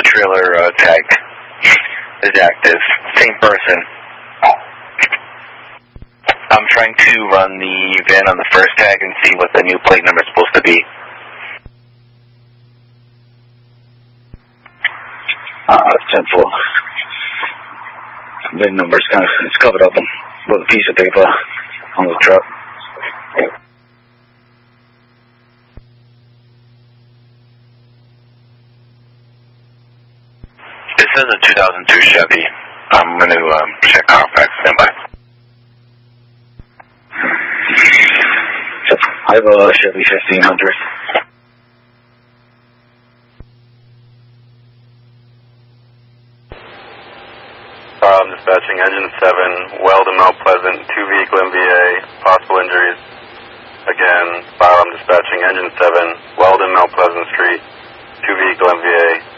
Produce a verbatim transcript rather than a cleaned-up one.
trailer uh, tag is active. Same person. I'm trying to run the VIN on the first tag and see what the new plate number is supposed to be. Ah, it's ten four. VIN number's kind of, it's covered up with a piece of paper on the truck. This is a two thousand two Chevy. I'm going to um, check Carfax. Stand by. I have a Chevy fifteen hundred. Um, dispatching engine seven, Weld and Mount Pleasant, two vehicle M V A, possible injuries. Again, file, I'm dispatching engine seven, Weld and Mount Pleasant Street, two vehicle M V A,